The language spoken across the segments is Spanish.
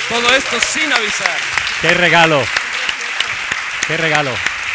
Todo esto sin avisar. ¡Qué regalo! ¡Qué regalo!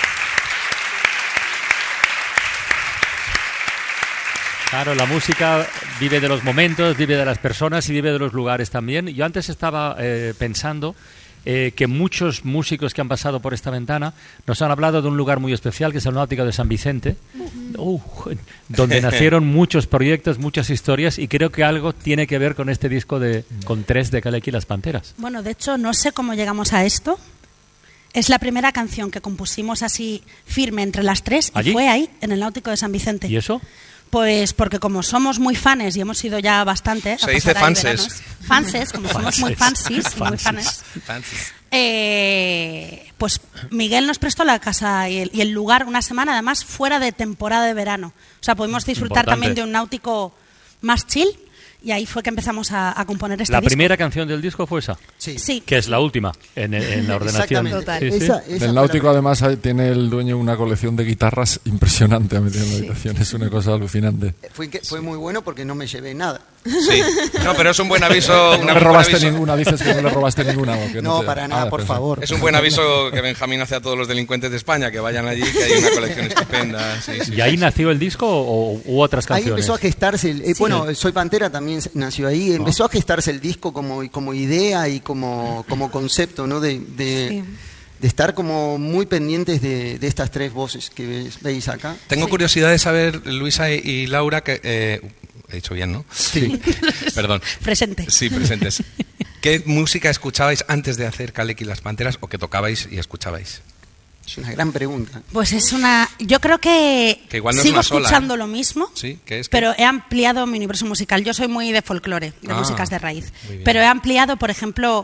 Claro, la música vive de los momentos, vive de las personas y vive de los lugares también. Yo antes estaba pensando que muchos músicos que han pasado por esta ventana nos han hablado de un lugar muy especial, que es el Náutico de San Vicente, donde nacieron muchos proyectos, muchas historias, y creo que algo tiene que ver con este disco con 3 de Kaleki y las Panteras. Bueno, de hecho, no sé cómo llegamos a esto. Es la primera canción que compusimos así firme entre las 3 ¿Allí? Y fue ahí, en el Náutico de San Vicente. ¿Y eso? Pues porque como somos muy fanes y hemos sido ya bastante... Se dice fanses. Fanses, como somos muy fancies y muy fanes. Pues Miguel nos prestó la casa y el lugar una semana, además fuera de temporada de verano. O sea, pudimos disfrutar también de un náutico más chill. Y ahí fue que empezamos a componer este disco. ¿La primera canción del disco fue esa? Sí. Que es la última en la ordenación. Exactamente. Sí. En el Náutico, además, tiene el dueño una colección de guitarras impresionante a meter en la habitación. Es una cosa alucinante. Fue muy bueno porque no me llevé nada. Sí. No, pero es un buen aviso. No le robaste ninguna, dices que no le robaste ninguna. No, para nada, por favor. Es un buen aviso que Benjamín hace a todos los delincuentes de España, que vayan allí, que hay una colección estupenda. Sí, ¿Y ahí nació el disco u otras canciones? Ahí empezó a gestarse, bueno, Soy Pantera también nació ahí, empezó a gestarse el disco como idea y como concepto, ¿no? De estar como muy pendientes de estas 3 voces que veis acá. Tengo curiosidad de saber, Luisa y Laura, que... he dicho bien, ¿no? Sí. Perdón. Presente. Sí, presentes. ¿Qué música escuchabais antes de hacer Kaleki y las Panteras o que tocabais y escuchabais? Es una gran pregunta. Pues yo creo que igual no es sigo una sola, escuchando lo mismo, ¿sí? ¿Qué es? pero he ampliado mi universo musical. Yo soy muy de folclore, de músicas de raíz. Pero he ampliado, por ejemplo,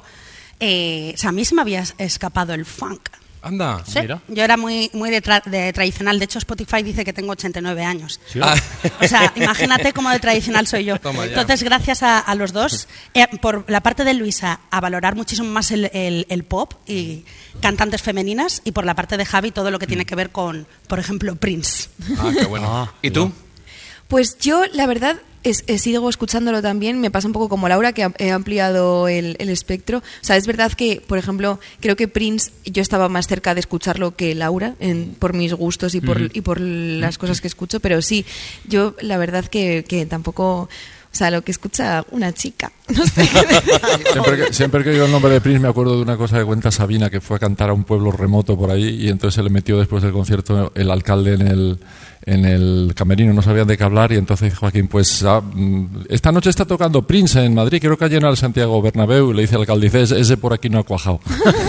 a mí se me había escapado el funk. Anda, ¿Sí? Mira. Yo era muy de tradicional. De hecho, Spotify dice que tengo 89 años. ¿Sí? O sea, imagínate cómo de tradicional soy yo. Entonces, gracias a los dos, por la parte de Luisa, a valorar muchísimo más el pop y cantantes femeninas, y por la parte de Javi, todo lo que tiene que ver con, por ejemplo, Prince. Qué bueno. ¿Y tú? Pues yo, la verdad, sigo escuchándolo también. Me pasa un poco como Laura, que he ampliado el espectro. O sea, es verdad que, por ejemplo, creo que Prince, yo estaba más cerca de escucharlo que Laura, por mis gustos y por las cosas que escucho. Pero sí, yo la verdad que tampoco... O sea, lo que escucha una chica. No sé. Siempre que digo el nombre de Prince me acuerdo de una cosa que cuenta Sabina, que fue a cantar a un pueblo remoto por ahí, y entonces se le metió después del concierto el alcalde en el camerino, no sabían de qué hablar, y entonces Joaquín, pues esta noche está tocando Prince en Madrid, creo que ha llenado el Santiago Bernabéu, y le dice al alcalde, dice, ese por aquí no ha cuajado.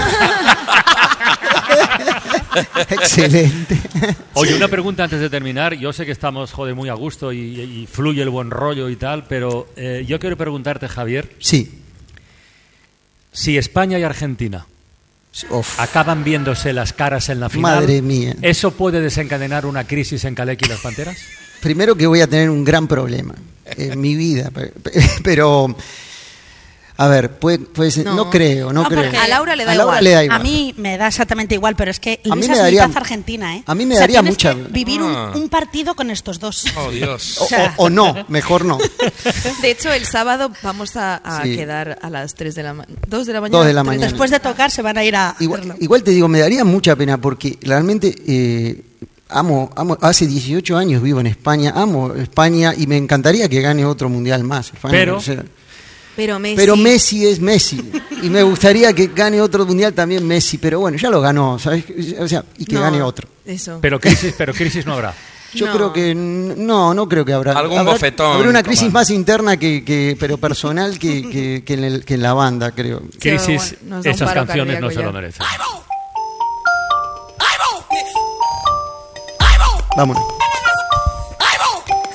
Excelente. Oye, una pregunta antes de terminar. Yo sé que estamos, muy a gusto y fluye el buen rollo y tal, pero yo quiero preguntarte, Javier. Sí. Si España y Argentina acaban viéndose las caras en la final, madre mía, ¿eso puede desencadenar una crisis en Kaleki y las Panteras? Primero que voy a tener un gran problema en mi vida, pero... A ver, puede ser, no creo. A Laura le da igual. A mí me da exactamente igual, pero es que Luisa es mitad argentina, ¿eh? A mí me daría mucha... vivir un partido con estos dos. Oh, Dios. O no, mejor no. De hecho, el sábado vamos a quedar a las 2 de la mañana. 2 de la mañana. Después de tocar se van a ir a hacerlo. Igual te digo, me daría mucha pena porque realmente... Amo, hace 18 años vivo en España, amo España y me encantaría que gane otro mundial más. Pero Messi es Messi y me gustaría que gane otro mundial también Messi, pero bueno, ya lo ganó, ¿sabes? O sea, y que gane otro. Eso. Pero crisis no habrá. Yo creo que no creo que habrá. Algún bofetón. Habrá una crisis más interna pero personal que en la banda, creo. Crisis, esas canciones no se lo merecen. Vámonos.